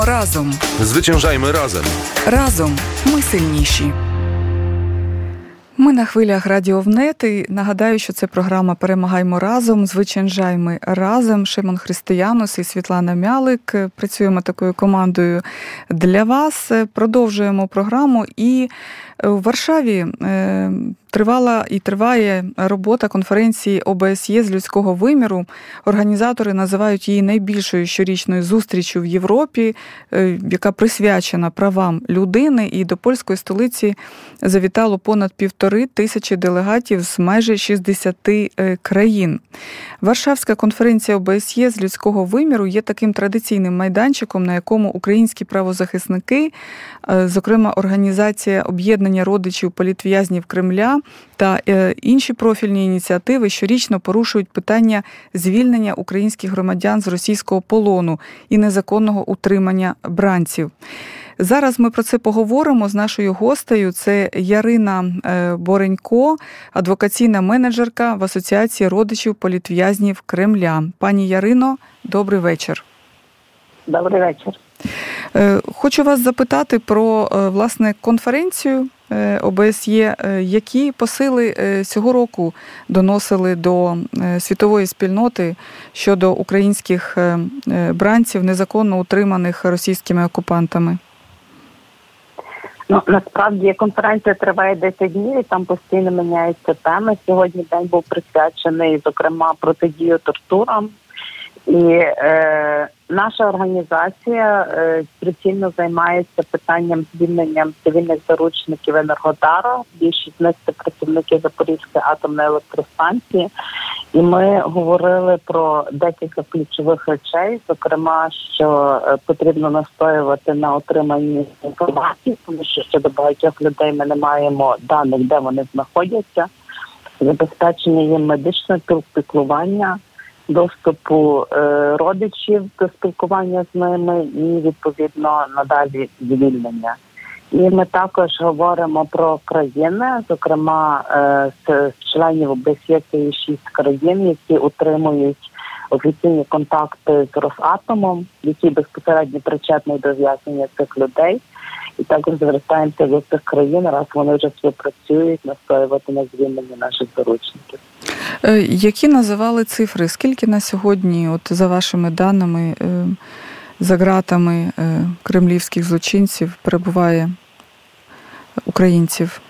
Разом. Зwyciężajmy разом. Разом ми сильніші. Ми на хвилях Радіо ВНЕТ і нагадаю, що це програма «Перемагаймо разом», «Зwyciężajmy разом». Шимон Християнус і Світлана Мялик. Працюємо такою командою для вас. Продовжуємо програму. І у Варшаві тривала і триває робота конференції ОБСЄ з людського виміру. Організатори називають її найбільшою щорічною зустріччю в Європі, яка присвячена правам людини. І до польської столиці завітало понад 1500 делегатів з майже 60 країн. Варшавська конференція ОБСЄ з людського виміру є таким традиційним майданчиком, на якому українські правозахисники, зокрема Організація об'єднання родичів політв'язнів Кремля та інші профільні ініціативи щорічно порушують питання звільнення українських громадян з російського полону і незаконного утримання бранців. Зараз ми про це поговоримо з нашою гостею. Це Ярина Боренько, адвокаційна менеджерка в Асоціації родичів політв'язнів Кремля. Пані Ярино, добрий вечір. Добрий вечір. Хочу вас запитати про, власне, конференцію ОБСЄ. Які посили цього року доносили до світової спільноти щодо українських бранців, незаконно утриманих російськими окупантами? Насправді конференція триває 10 днів, і там постійно міняються теми. Сьогодні день був присвячений, зокрема, протидію тортурам. І наша організація прицільно займається питанням звільнення цивільних заручників Енергодара. Більшість з них це працівники Запорізької атомної електростанції. І ми говорили про декілька ключових речей, зокрема, що потрібно настоювати на отриманні інформації, тому що щодо багатьох людей ми не маємо даних, де вони знаходяться, забезпечення їм медичного піклування, доступу родичів до спілкування з ними і, відповідно, надалі звільнення. І ми також говоримо про країни, зокрема, з членів ОБСЄ є 6 країн, які утримують офіційні контакти з Росатомом, які безпосередньо причетні до зв'язання цих людей. І також звертаємося до цих країн, раз вони вже співпрацюють, настоювати на звільнення наших заручників. Які називали цифри? Скільки на сьогодні, от за вашими даними, за ґратами кремлівських злочинців перебуває українців?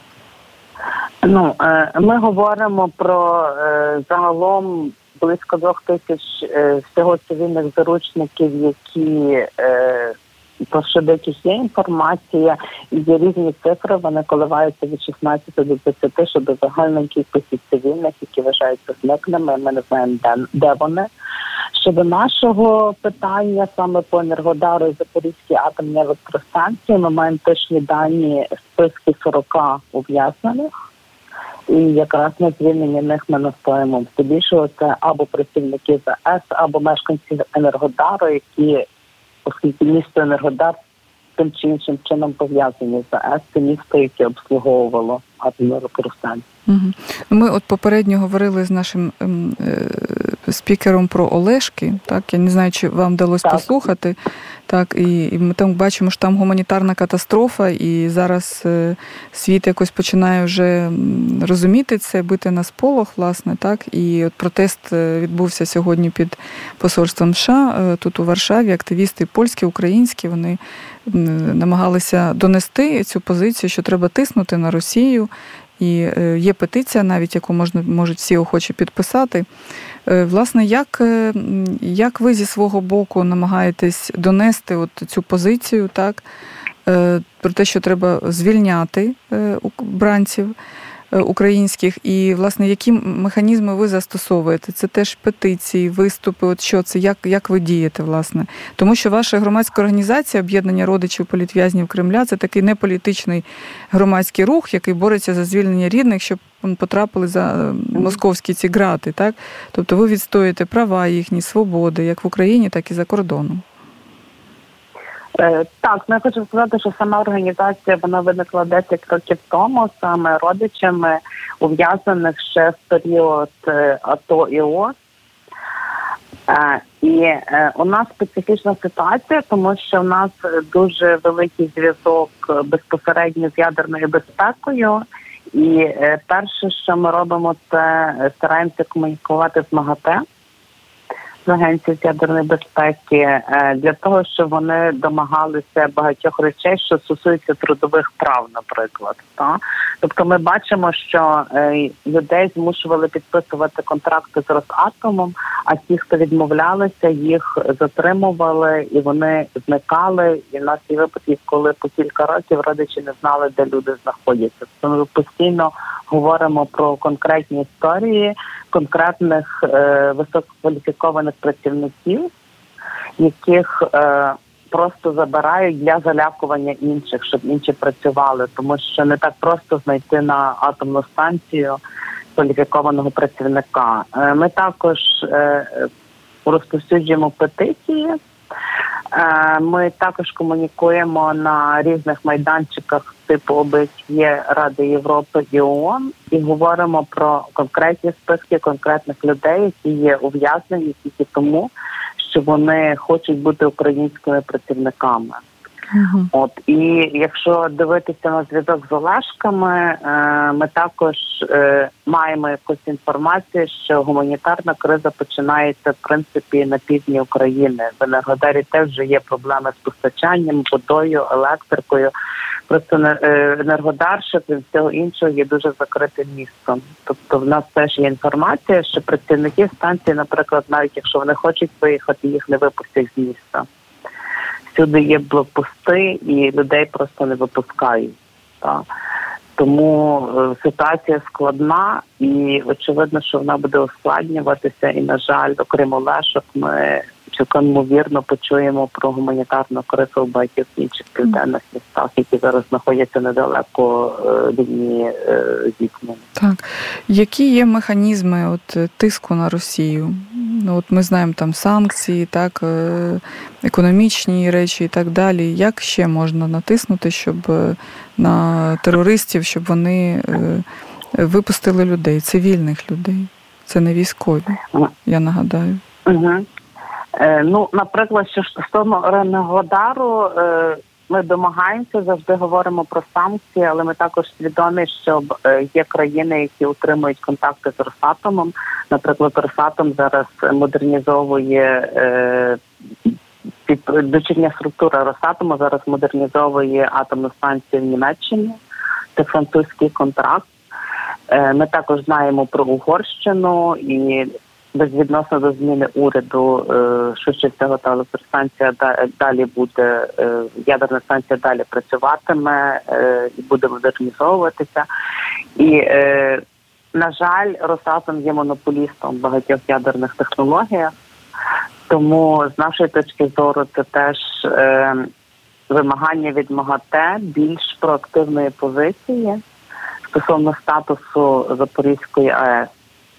Ми говоримо про загалом близько 2000 всього цивільних заручників, які щодо яких є інформація, і є різні цифри, вони коливаються від 16 до 20 щодо загальної кількості цивільних, які вважаються зниклими, ми не знаємо, де вони. Щодо нашого питання, саме по Енергодару і Запорізькій атомній електростанції, ми маємо точні дані списки 40 ув'язнених, і якраз на звільнення них ми настоїмо. Здебільшого це або працівники ЗАЕС, або мешканці Енергодару, які, оскільки місто Енергодар тим чи іншим чином пов'язані з ЗАЕС, це місто, яке обслуговувало атомну електростанцію. Ми от попередньо говорили з нашим спікером про Олешки, так, я не знаю, чи вам вдалося послухати, так, і ми там бачимо, що там гуманітарна катастрофа, і зараз світ якось починає вже розуміти це, бити на сполох, власне, так, і от протест відбувся сьогодні під посольством США, тут у Варшаві, активісти польські, українські, вони намагалися донести цю позицію, що треба тиснути на Росію, і є петиція навіть, яку можуть всі охочі підписати. Власне, як ви зі свого боку намагаєтесь донести от цю позицію, так, про те, що треба звільняти бранців українських, і, власне, які механізми ви застосовуєте? Це теж петиції, виступи, от що це, як ви дієте, власне? Тому що ваша громадська організація об'єднання родичів політв'язнів Кремля – це такий неполітичний громадський рух, який бореться за звільнення рідних, щоб потрапили за московські ці ґрати, так? Тобто ви відстоюєте права їхні, свободи, як в Україні, так і за кордоном. Так, я хочу сказати, що сама організація, вона виникла 10 років тому, саме родичами ув'язнених ще в період АТО і ООС. І у нас специфічна ситуація, тому що в нас дуже великий зв'язок безпосередньо з ядерною безпекою. І перше, що ми робимо, це стараємося комунікувати з МАГАТЕ, з Агенцією з ядерної безпеки, для того, щоб вони домагалися багатьох речей, що стосуються трудових прав, наприклад. Тобто ми бачимо, що людей змушували підписувати контракти з Росатомом, а ті, хто відмовлялися, їх затримували і вони зникали. І в нас є випадки, коли по кілька років родичі не знали, де люди знаходяться. Тобто ми постійно говоримо про конкретні історії, конкретних висококваліфікованих працівників, яких просто забирають для залякування інших, щоб інші працювали. Тому що не так просто знайти на атомну станцію кваліфікованого працівника. Ми також розповсюджуємо петиції. Ми також комунікуємо на різних майданчиках типу ОБСЄ, Ради Європи і ООН і говоримо про конкретні списки конкретних людей, які є ув'язнені тільки тому, що вони хочуть бути українськими працівниками. От, і якщо дивитися на зв'язок з Олешками, ми також маємо якусь інформацію, що гуманітарна криза починається, в принципі, на півдні України. В Енергодарі теж вже є проблеми з постачанням, водою, електрикою. Просто Енергодар, крім всього іншого, є дуже закритим містом. Тобто в нас теж є інформація, що працівники станції, наприклад, навіть якщо вони хочуть виїхати, їх не випустять з міста. Всюди є блокпости, і людей просто не випускають. Тому ситуація складна, і очевидно, що вона буде ускладнюватися. І, на жаль, окрім Олешок, ми цілком ймовірно почуємо про гуманітарну кризу в багатьох інших південних містах, які зараз знаходяться недалеко лінії зіткнення. Так. Які є механізми тиску на Росію? Ми знаємо там санкції, так, економічні речі і так далі. Як ще можна натиснути, щоб на терористів, щоб вони випустили людей, цивільних людей? Це не військові, я нагадаю. Наприклад, що стосовно Енергодару, ми домагаємося, завжди говоримо про санкції, але ми також свідомі, що є країни, які утримують контакти з Росатомом. Наприклад, Росатом зараз модернізовує, дочірня структура Росатому зараз модернізовує атомну станцію в Німеччині. Це французький контракт. Ми також знаємо про Угорщину і безвідносно до зміни уряду, швидше всього та електростанція далі буде, ядерна станція далі працюватиме і буде модернізовуватися. І, на жаль, Росатом є монополістом в багатьох ядерних технологіях, тому з нашої точки зору це теж вимагання від МАГАТЕ більш проактивної позиції стосовно статусу Запорізької АЕС.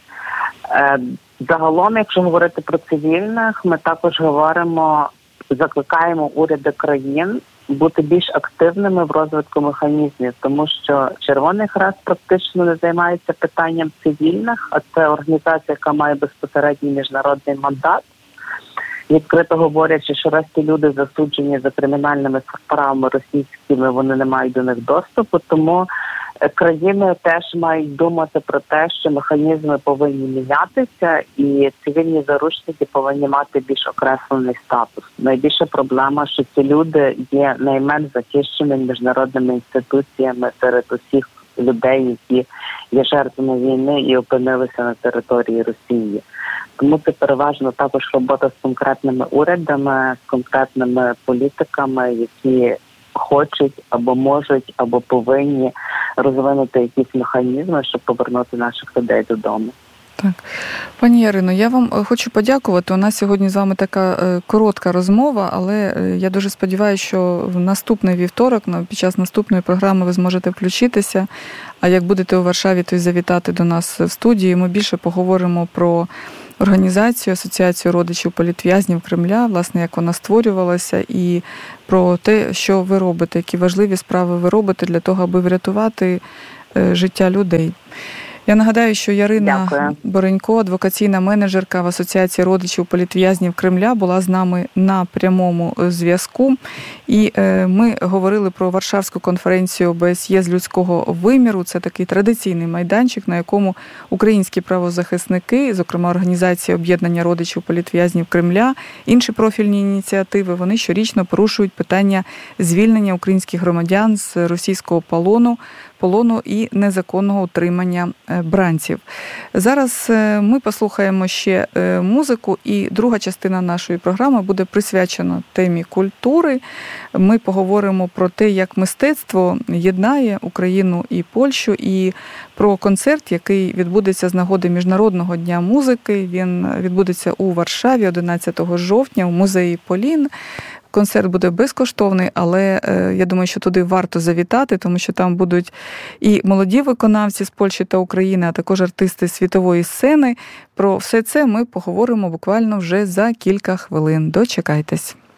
Загалом, якщо говорити про цивільних, ми також закликаємо уряди країн бути більш активними в розвитку механізмів, тому що Червоний Хрест практично не займається питанням цивільних, а це організація, яка має безпосередній міжнародний мандат. Відкрито говорячи, що раз ті люди засуджені за кримінальними справами російськими, вони не мають до них доступу, тому країни теж мають думати про те, що механізми повинні мінятися і цивільні заручники повинні мати більш окреслений статус. Найбільша проблема, що ці люди є найменш захищеними міжнародними інституціями серед усіх людей, які є жертвами війни і опинилися на території Росії. Тому це переважно також робота з конкретними урядами, з конкретними політиками, які хочуть або можуть, або повинні розвинути якісь механізми, щоб повернути наших людей додому. Так. Пані Ярино, я вам хочу подякувати. У нас сьогодні з вами така коротка розмова, але я дуже сподіваюся, що в наступний вівторок, під час наступної програми ви зможете включитися. А як будете у Варшаві, то й завітати до нас в студію. Ми більше поговоримо про організацію, Асоціацію родичів політв'язнів Кремля, власне, як вона створювалася, і про те, що ви робите, які важливі справи ви робите для того, аби врятувати життя людей. Я нагадаю, що Ярина Дякую. Боренько, адвокаційна менеджерка в Асоціації родичів політв'язнів Кремля, була з нами на прямому зв'язку. І ми говорили про Варшавську конференцію ОБСЄ з людського виміру. Це такий традиційний майданчик, на якому українські правозахисники, зокрема Організація об'єднання родичів політв'язнів Кремля, інші профільні ініціативи, вони щорічно порушують питання звільнення українських громадян з російського полону і незаконного утримання бранців. Зараз ми послухаємо ще музику, і друга частина нашої програми буде присвячена темі культури. Ми поговоримо про те, як мистецтво єднає Україну і Польщу, і про концерт, який відбудеться з нагоди Міжнародного дня музики. Він відбудеться у Варшаві 11 жовтня у музеї Полін. Концерт буде безкоштовний, але я думаю, що туди варто завітати, тому що там будуть і молоді виконавці з Польщі та України, а також артисти світової сцени. Про все це ми поговоримо буквально вже за кілька хвилин. Дочекайтесь.